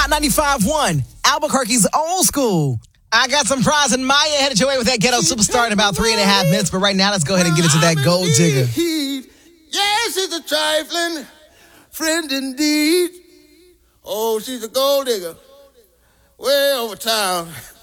Hot 95.1, Albuquerque's old school. I got some prize, and Maya headed your way with that ghetto superstar in about 3.5 minutes. But right now, let's go ahead and get into that gold digger. Yes, she's a trifling friend indeed. Oh, she's a gold digger way over town.